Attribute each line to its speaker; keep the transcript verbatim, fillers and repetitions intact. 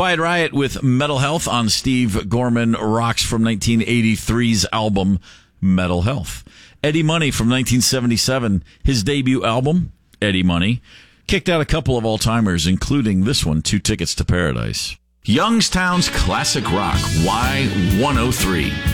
Speaker 1: Quiet Riot with Metal Health on Steve Gorman Rocks from nineteen eighty-three's album Metal Health. Eddie Money from nineteen seventy-seven, his debut album, Eddie Money, kicked out a couple of all-timers, including this one, Two Tickets to Paradise. Youngstown's classic rock, Y one oh three.